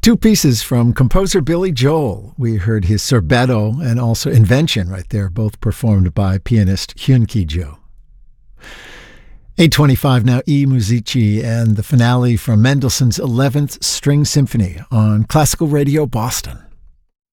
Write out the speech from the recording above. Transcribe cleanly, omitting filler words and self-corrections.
Two pieces from composer Billy Joel. We heard his Sorbetto and also Invention right there, both performed by pianist Hyun-Ki Jo. 8:25 now, I Musici, and the finale from Mendelssohn's 11th String Symphony on Classical Radio Boston.